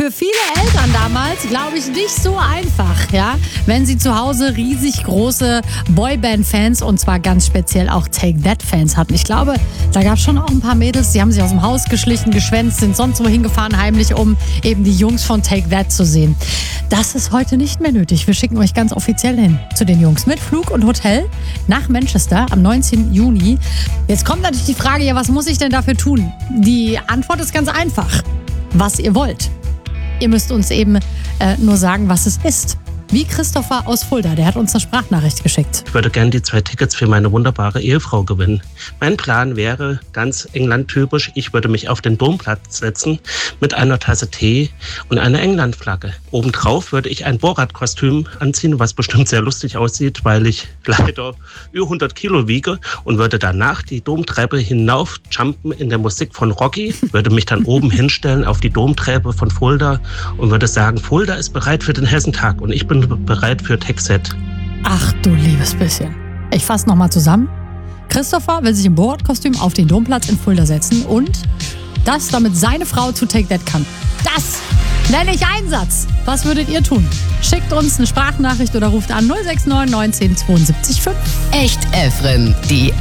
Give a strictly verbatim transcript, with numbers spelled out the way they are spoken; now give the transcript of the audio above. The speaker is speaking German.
Für viele Eltern damals, glaube ich, nicht so einfach, ja, wenn sie zu Hause riesig große Boyband-Fans und zwar ganz speziell auch Take-That-Fans hatten. Ich glaube, da gab es schon auch ein paar Mädels, die haben sich aus dem Haus geschlichen, geschwänzt, sind sonst wo hingefahren heimlich, um eben die Jungs von Take-That zu sehen. Das ist heute nicht mehr nötig. Wir schicken euch ganz offiziell hin zu den Jungs mit Flug und Hotel nach Manchester am neunzehnten Juni. Jetzt kommt natürlich die Frage, ja, was muss ich denn dafür tun? Die Antwort ist ganz einfach. Was ihr wollt. Ihr müsst uns eben äh, nur sagen, was es ist. Wie Christopher aus Fulda, der hat uns eine Sprachnachricht geschickt. Ich würde gerne die zwei Tickets für meine wunderbare Ehefrau gewinnen. Mein Plan wäre ganz England-typisch, ich würde mich auf den Domplatz setzen mit einer Tasse Tee und einer England-Flagge. Obendrauf würde ich ein Borat-Kostüm anziehen, was bestimmt sehr lustig aussieht, weil ich leider über hundert Kilo wiege und würde danach die Domtreppe hinauf jumpen in der Musik von Rocky, würde mich dann oben hinstellen auf die Domtreppe von Fulda und würde sagen, Fulda ist bereit für den Hessentag und ich bin bereit für Take-That. Ach du liebes bisschen. Ich fasse nochmal zusammen. Christopher will sich im Borat-Kostüm auf den Domplatz in Fulda setzen und das, damit seine Frau zu Take-That kann. Das nenne ich Einsatz. Was würdet ihr tun? Schickt uns eine Sprachnachricht oder ruft an null sechs neun neunzehn zweiundsiebzig fünf. Echt Efren, die